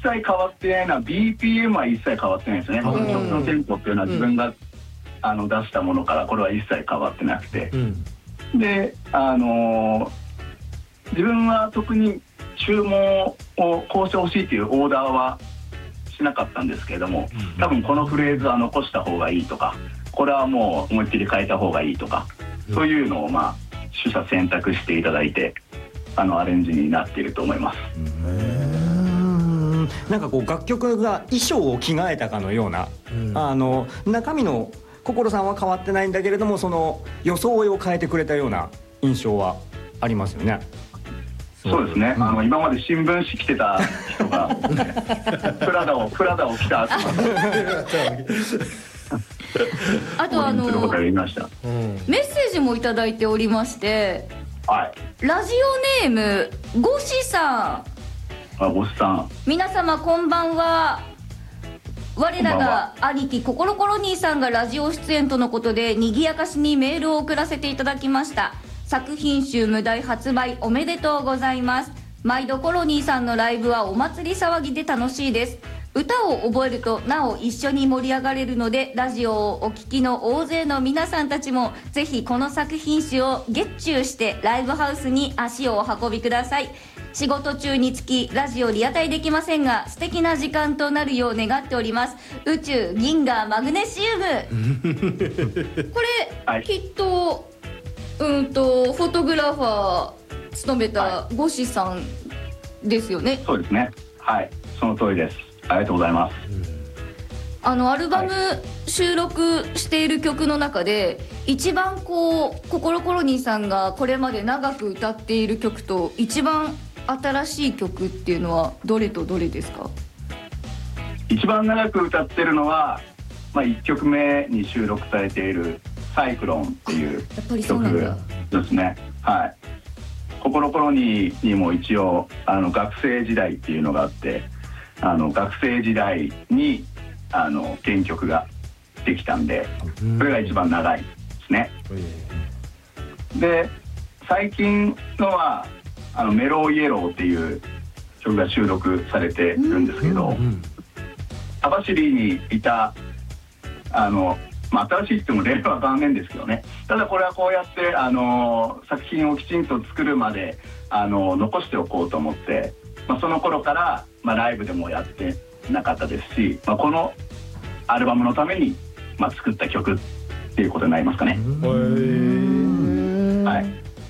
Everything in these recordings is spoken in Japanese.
切変わってないのは BPM は一切変わってないですね。曲のテンポっていうのは自分が、出したものからこれは一切変わってなくて、で自分は特に注文をこうしてほしいというオーダーはしなかったんですけれども、多分このフレーズは残した方がいいとか、これはもう思いっきり変えた方がいいとか、そういうのを取捨選択していただいてアレンジになっていると思います。 なんかこう楽曲が衣装を着替えたかのような、中身の心さんは変わってないんだけれども、その装いを変えてくれたような印象はありますよね。 そうですね、今まで新聞紙着てた人がプラダを着たあとメッセージもいただいておりまして、 はい、 ラジオネームゴシさん。 ゴシさん、 皆様こんばんは。我らが兄貴ココロコロ兄さんがラジオ出演とのことでにぎやかしにメールを送らせていただきました。作品集無題発売おめでとうございます。毎度コロニーさんのライブはお祭り騒ぎで楽しいです。歌を覚えるとなお一緒に盛り上がれるので、ラジオをお聞きの大勢の皆さんたちもぜひこの作品集をゲッチューしてライブハウスに足をお運びください。仕事中につきラジオリアタイできませんが素敵な時間となるよう願っております。宇宙銀河マグネシウムこれ、はい、きっとフォトグラファー務めたゴシさんですよね。 そうですね、はい、その通りです。ありがとうございます。 アルバム収録している曲の中で、一番ココロコロニーさんがこれまで長く歌っている曲と一番新しい曲っていうのはどれとどれですか？ 一番長く歌ってるのは、1曲目に収録されているサイクロンっていう曲ですね。はい、ココロコロニーにも一応学生時代っていうのがあって、学生時代に原曲ができたんで、それが一番長いですね。で最近のはメローイエローっていう曲が収録されてるんですけど、網走にいた新しいっても令和元年ですけどね。ただこれはこうやって作品をきちんと作るまで残しておこうと思って、その頃から、ライブでもやってなかったですし、このアルバムのために、作った曲っていうことになりますかね。はい、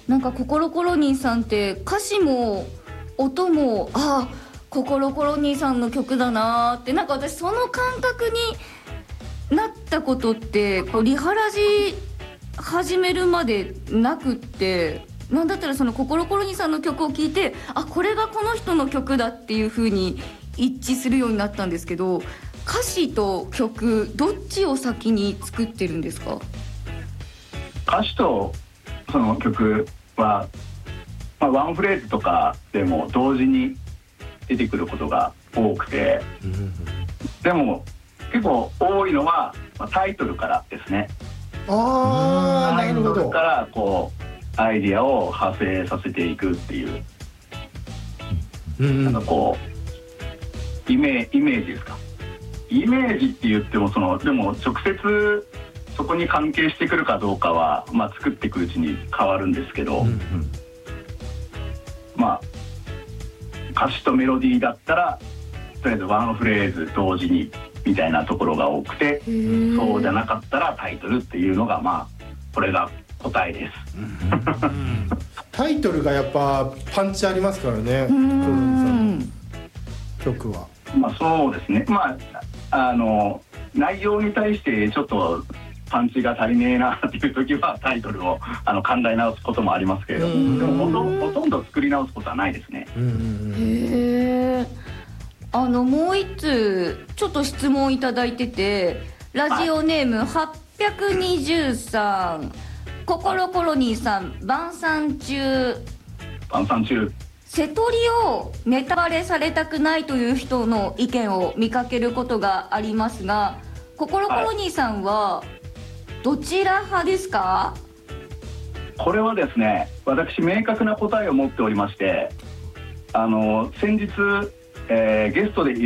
なんかココロコロニーさんって歌詞も音もココロコロニーさんの曲だなーって、なんか私その感覚になったことってリハラジ始めるまでなくって、なんだったらそのココロコロニーさんの曲を聴いて、これがこの人の曲だっていう風に一致するようになったんですけど、歌詞と曲どっちを先に作ってるんですか？ 歌詞とその曲は、ワンフレーズとかでも同時に出てくることが多くて、でも結構多いのは、タイトルからですね。タイトルからアイディアを派生させていくっていう、なんかイメージですか。イメージって言ってもでも直接そこに関係してくるかどうかは、作っていくうちに変わるんですけど、歌詞とメロディーだったらとりあえずワンフレーズ同時にみたいなところが多くて、そうじゃなかったらタイトルっていうのがこれが答えです。 タイトルがやっぱパンチありますからね、曲は。 そうですね、内容に対してちょっとパンチが足りねえなっていう時はタイトルを考え直すこともありますけれども、でもほとんど作り直すことはないですね。 もう一通ちょっと質問いただいてて、ラジオネーム820さん、ココロコロニーさん、晩餐中。瀬戸りをネタバレされたくないという人の意見を見かけることがありますが、ココロコロニーさんはどちら派ですか？ これはですね、私明確な答えを持っておりまして、先日、ゲストで